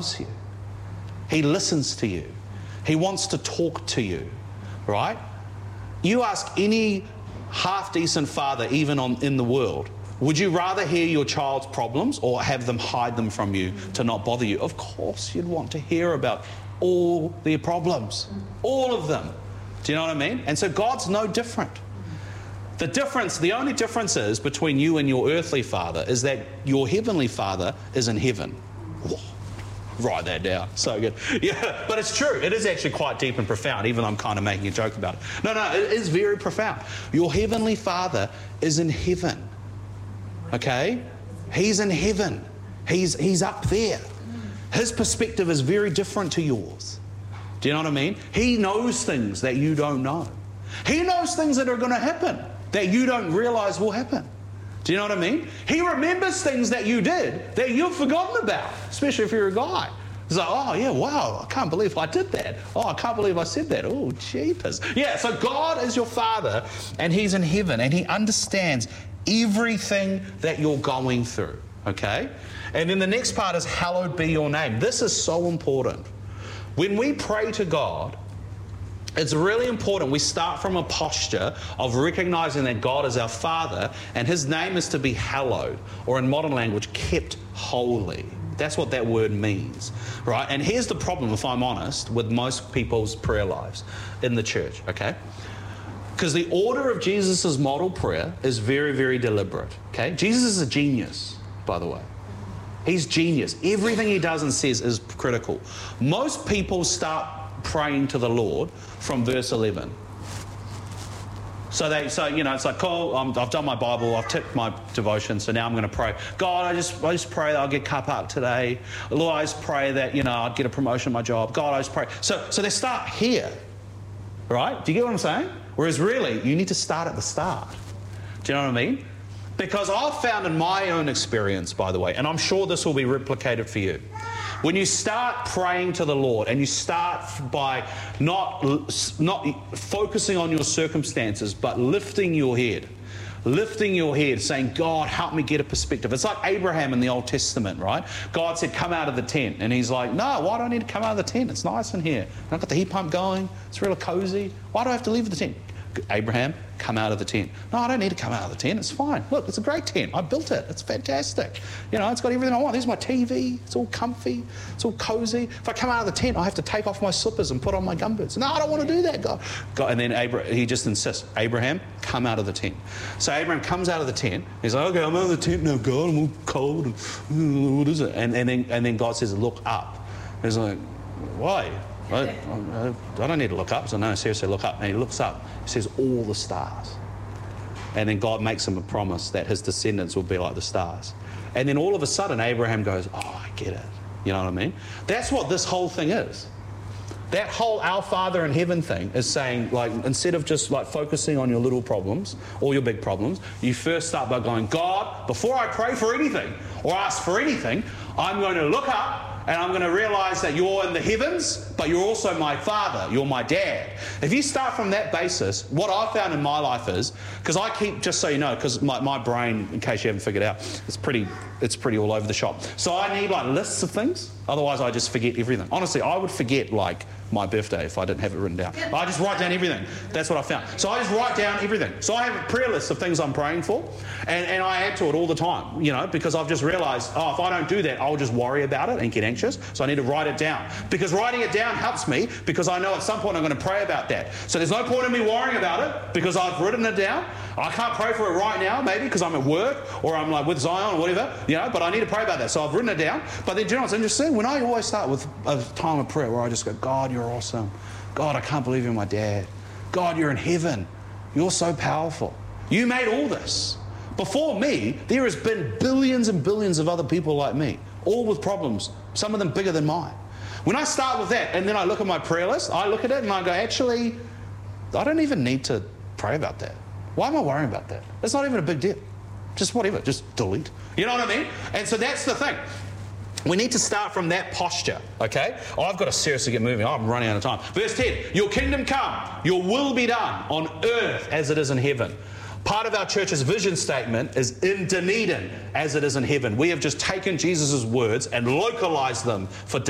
loves you. He listens to you. He wants to talk to you, right? You ask any half-decent father, even in the world, would you rather hear your child's problems or have them hide them from you to not bother you? Of course you'd want to hear about all their problems, all of them. Do you know what I mean? And so God's no different. The only difference is between you and your earthly father is that your heavenly father is in heaven. Whoa, write that down. So good. Yeah, but it's true. It is actually quite deep and profound, even though I'm kind of making a joke about it. No, it is very profound. Your heavenly father is in heaven. Okay? He's in heaven. He's up there. His perspective is very different to yours. Do you know what I mean? He knows things that you don't know. He knows things that are going to happen that you don't realize will happen. Do you know what I mean? He remembers things that you did that you've forgotten about, especially if you're a guy. It's like, oh yeah, wow, I can't believe I did that. Oh, I can't believe I said that. Oh, jeepers. Yeah, so God is your father and he's in heaven and he understands everything that you're going through, okay? And then the next part is hallowed be your name. This is so important. When we pray to God, it's really important we start from a posture of recognizing that God is our Father and his name is to be hallowed, or in modern language, kept holy. That's what that word means, right? And here's the problem, if I'm honest, with most people's prayer lives in the church, okay? Because the order of Jesus' model prayer is very, very deliberate, okay? Jesus is a genius, by the way. He's genius. Everything he does and says is critical. Most people start praying to the Lord from verse 11. So you know, it's like, cool, I've done my Bible, I've ticked my devotion, so now I'm going to pray. God, I just pray that I'll get cut up today. Lord, I just pray that, you know, I'd get a promotion in my job. God, I just pray. So they start here, right? Do you get what I'm saying? Whereas really, you need to start at the start. Do you know what I mean? Because I've found in my own experience, by the way, and I'm sure this will be replicated for you, when you start praying to the Lord and you start by not focusing on your circumstances, but lifting your head, saying, God, help me get a perspective. It's like Abraham in the Old Testament, right? God said, come out of the tent. And he's like, no, why do I need to come out of the tent? It's nice in here. I've got the heat pump going. It's really cozy. Why do I have to leave the tent? Abraham, come out of the tent. No, I don't need to come out of the tent. It's fine. Look, it's a great tent. I built it. It's fantastic. You know, it's got everything I want. There's my TV. It's all comfy. It's all cozy. If I come out of the tent, I have to take off my slippers and put on my gumboots. No, I don't want to do that, God. And then he just insists, Abraham, come out of the tent. So Abraham comes out of the tent. He's like, okay, I'm out of the tent now, God. I'm all cold. And, what is it? And then God says, look up. He's like, why? I don't need to look up. So no, seriously, look up. And he looks up. He says, all the stars. And then God makes him a promise that his descendants will be like the stars. And then all of a sudden, Abraham goes, oh, I get it. You know what I mean? That's what this whole thing is. That whole Our Father in Heaven thing is saying, like, instead of just like focusing on your little problems or your big problems, you first start by going, God, before I pray for anything or ask for anything, I'm going to look up and I'm going to realize that you're in the heavens, but you're also my Father. You're my dad. If you start from that basis, what I've found in my life is, because I keep, just so you know, because my brain, in case you haven't figured out, it's pretty all over the shop. So I need like lists of things. Otherwise, I just forget everything. Honestly, I would forget like my birthday if I didn't have it written down. I just write down everything. That's what I found. So I just write down everything. So I have a prayer list of things I'm praying for, and I add to it all the time, you know, because I've just realised, oh, if I don't do that, I'll just worry about it and get anxious. So I need to write it down. Because writing it down helps me, because I know at some point I'm going to pray about that. So there's no point in me worrying about it, because I've written it down. I can't pray for it right now, maybe, because I'm at work, or I'm like with Zion or whatever, you know, but I need to pray about that. So I've written it down. But then, do you know what's interesting? When I always start with a time of prayer where I just go, God, you're awesome. God, I can't believe you're my dad. God, you're in heaven. You're so powerful. You made all this. Before me, there has been billions and billions of other people like me, all with problems, some of them bigger than mine. When I start with that, and then I look at my prayer list, I look at it and I go, actually, I don't even need to pray about that. Why am I worrying about that? It's not even a big deal. Just whatever, just delete. You know what I mean? And so that's the thing. We need to start from that posture, okay? Oh, I've got to seriously get moving. I'm running out of time. Verse 10, your kingdom come, your will be done on earth as it is in heaven. Part of our church's vision statement is in Dunedin as it is in heaven. We have just taken Jesus' words and localized them for